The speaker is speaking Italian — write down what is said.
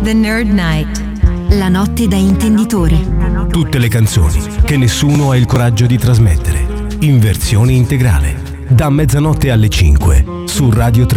The Nerd Night. La notte da intenditori. Tutte le canzoni che nessuno ha il coraggio di trasmettere. In versione integrale. Da mezzanotte alle 5 su Radio 3.